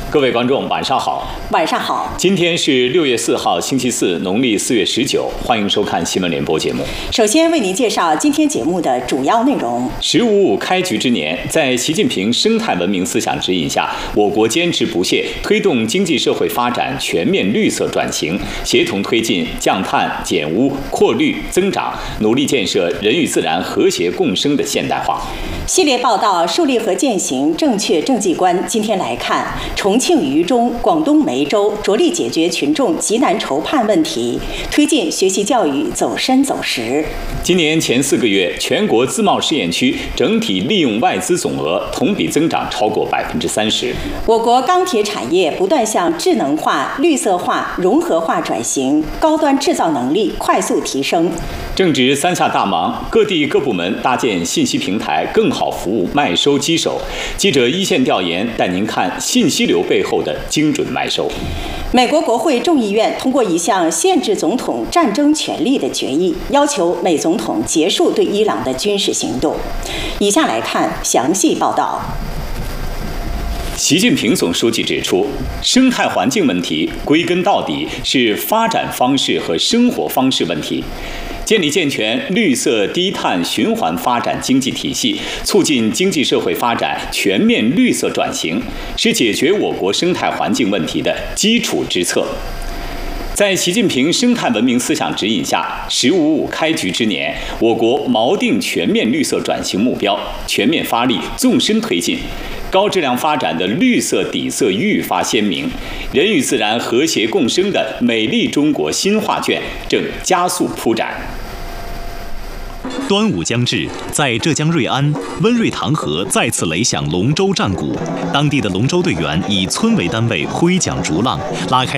各位观众，晚上好。 晚上好。 今天是6月4号，星期四，农历4月19。欢迎收看新闻联播节目。 首先为您介绍今天节目的主要内容。 “15+5”开局之年，在习近平生态文明思想指引下，我国坚持不懈推动经济社会发展全面绿色转型，协同推进降碳、减污、扩绿、增长，努力建设人与自然和谐共生的现代化。 系列报道树立和践行正确政绩观。今天来看，重庆渝中、广东梅州着力解决群众急难愁盼问题，推进学习教育走深走实。 今年前4个月，全国自贸试验区整体利用外资总额同比增长超过30%。 我国钢铁产业不断向智能化、绿色化、融合化转型，高端制造能力快速提升。 正值3下大忙，各地各部门搭建信息平台，更好服务卖收机手。记者一线调研带您看信息流背后的精准卖收。 美国国会众议院通过一项限制总统战争权利的决议，要求美总统结束对伊朗的军事行动。以下来看详细报道。 习近平总书记指出，生态环境问题归根到底是发展方式和生活方式问题。建立健全绿色低碳循环发展经济体系，促进经济社会发展全面绿色转型，是解决我国生态环境问题的基础之策。在习近平生态文明思想指引下，“15+5”开局之年，我国锚定全面绿色转型目标，全面发力，纵深推进。高质量发展的绿色底色愈发鲜明，人与自然和谐共生的美丽中国新画卷正加速铺展。 端午将至，在浙江瑞安，温瑞塘河再次雷响龙舟战鼓，当地的龙舟队员以村为单位挥桨逐浪，拉开